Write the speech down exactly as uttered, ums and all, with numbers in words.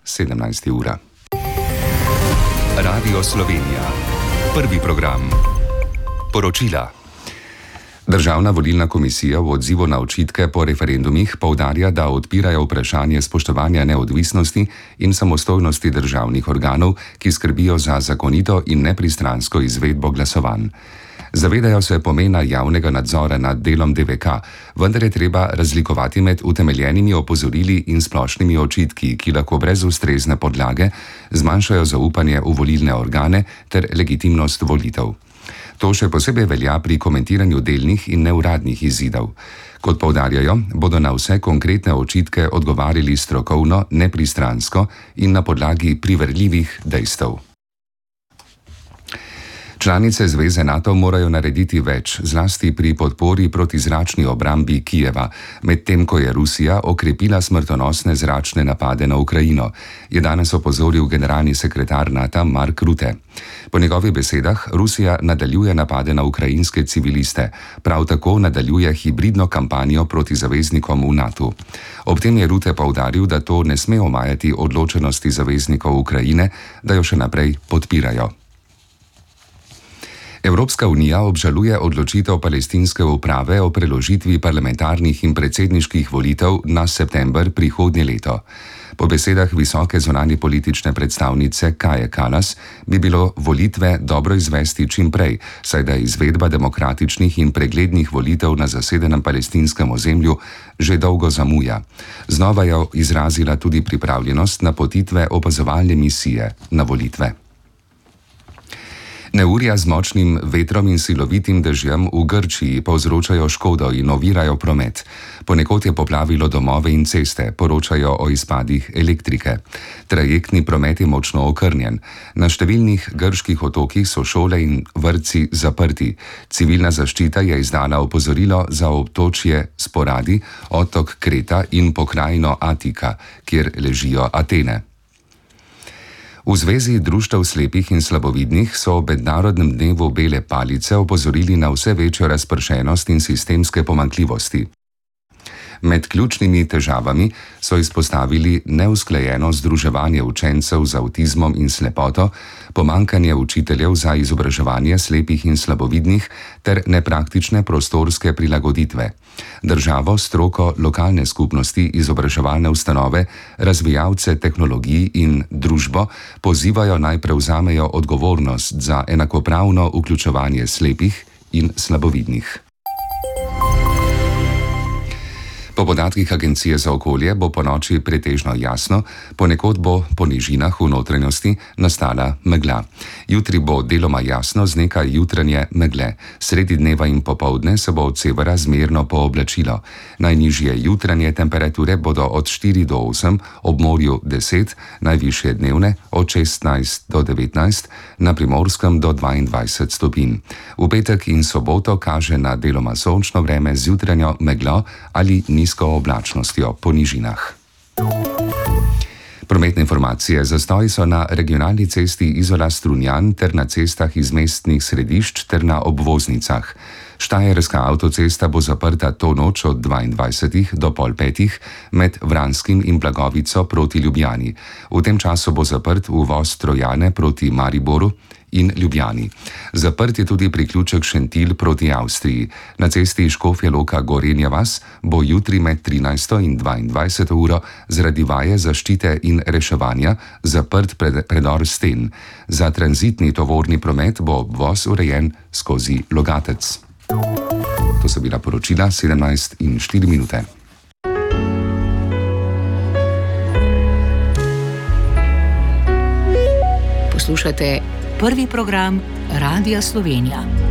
sedemnajsta ura. Radio Slovenija. Prvi program. Poročila. Državna volilna komisija v odzivu na očitke po referendumih poudarja, da odpirajo vprašanje spoštovanja neodvisnosti in samostojnosti državnih organov, ki skrbijo za zakonito in nepristransko izvedbo glasovanj. Zavedajo se pomena javnega nadzora nad delom D V K, vendar je treba razlikovati med utemeljenimi opozorili in splošnimi očitki, ki lahko brez ustrezne podlage zmanjšajo zaupanje v volilne organe ter legitimnost volitev. To še posebej velja pri komentiranju delnih in neuradnih izidov. Kot poudarjajo, bodo na vse konkretne očitke odgovarjali strokovno, nepristransko in na podlagi priverljivih dejstev. Članice Zveze NATO morajo narediti več, zlasti pri podpori protizračni obrambi Kijeva, medtem ko je Rusija okrepila smrtonosne zračne napade na Ukrajino, je danes opozoril generalni sekretar NATO Mark Rutte. Po njegovih besedah Rusija nadaljuje napade na ukrajinske civiliste, prav tako nadaljuje hibridno kampanjo proti zaveznikom v NATO. Ob tem je Rutte poudaril, da to ne sme omajati odločenosti zaveznikov Ukrajine, da jo še naprej podpirajo. Evropska unija obžaluje odločitev palestinske uprave o preložitvi parlamentarnih in predsedniških volitev na september prihodnje leto. Po besedah visoke zunanje politične predstavnice Kaje Kallas bi bilo volitve dobro izvesti čim prej, saj da izvedba demokratičnih in preglednih volitev na zasedenem palestinskem ozemlju že dolgo zamuja. Znova je izrazila tudi pripravljenost napotitve opazovalne misije na volitve. Neurja z močnim vetrom in silovitim dežjem v Grčiji povzročajo škodo in ovirajo promet. Ponekod je poplavilo domove in ceste, poročajo o izpadih elektrike. Trajektni promet je močno okrnjen. Na številnih grških otokih so šole in vrtci zaprti. Civilna zaščita je izdala opozorilo za otočje Sporadi, otok Kreta in pokrajino Atika, kjer ležijo Atene. V Zvezi društev slepih in slabovidnih so ob mednarodnem dnevu bele palice opozorili na vse večjo razpršenost in sistemske pomanjkljivosti. Med ključnimi težavami so izpostavili neusklajeno združevanje učencev z avtizmom in slepoto, pomanjkanje učiteljev za izobraževanje slepih in slabovidnih ter nepraktične prostorske prilagoditve. Državo, stroko, lokalne skupnosti, izobraževalne ustanove, razvijalce tehnologij in družbo pozivajo naj prevzamejo odgovornost za enakopravno vključevanje slepih in slabovidnih. Po podatkih Agencije za okolje bo ponoči pretežno jasno, ponekod bo po nižinah v notranjosti nastala megla. Jutri bo deloma jasno z nekaj jutranje megle. Sredi dneva in popoldne se bo od severa zmerno pooblačilo. Najnižje jutranje temperature bodo od štiri do osem, ob morju deset, najvišje dnevne od šestnajst do devetnajst, na Primorskem do dvaindvajset stopinj. V petek in soboto kaže na deloma sončno vreme z jutranjo meglo ali nizko oblačnostjo po nižinah. Prometne informacije. Zastoji so na regionalni cesti Izola-Strunjan ter na cestah iz mestnih središč ter na obvoznicah. Štajerska avtocesta bo zaprta to noč od dvaindvajsetih do pol petih med Vranskim in Blagovico proti Ljubljani. V tem času bo zaprt uvoz Trojane proti Mariboru in Ljubljani. Zaprt je tudi priključek Šentilj proti Avstriji. Na cesti Škofja Loka-Gorenja vas bo jutri med trinajsto in dvaindvajseto uro zaradi vaje zaščite in reševanja zaprt pred, predor Sten. Za tranzitni tovorni promet bo obvoz urejen skozi Logatec. To so bila poročila sedemnajst in štiri minute. Poslušate prvi program Radia Slovenija.